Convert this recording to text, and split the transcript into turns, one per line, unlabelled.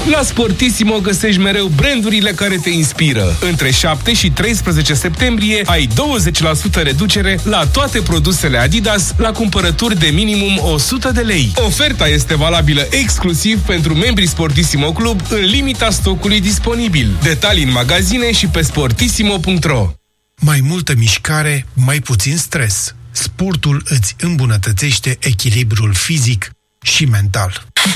La Sportissimo găsești mereu brandurile care te inspiră. Între 7 și 13 septembrie ai 20% reducere la toate produsele Adidas la cumpărături de minimum 100 de lei. Oferta este valabilă exclusiv pentru membrii Sportissimo Club în limita stocului disponibil. Detalii în magazine și pe sportissimo.ro.
Mai multă mișcare, mai puțin stres. Sportul îți îmbunătățește echilibrul fizic și mental.